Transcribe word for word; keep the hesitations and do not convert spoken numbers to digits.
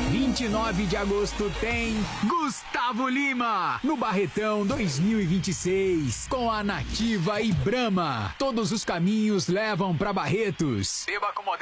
vinte e nove de agosto tem Gustavo Lima no Barretão dois mil e vinte e seis com a Nativa e Brahma. Todos os caminhos levam pra Barretos. Beba com